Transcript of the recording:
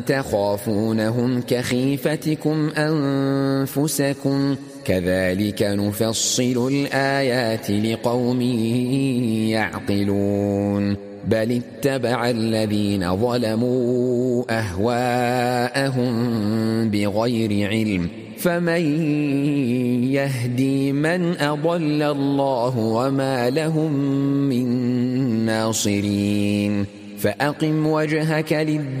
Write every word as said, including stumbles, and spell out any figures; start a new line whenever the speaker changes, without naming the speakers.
تخافونهم كخيفتكم أنفسكم كذلك نفصل الآيات لقوم يعقلون بل اتبع الذين ظلموا أهواءهم بغير علم فمن يهدي من أضل الله وما لهم من ناصرين فأقم وجهك للدين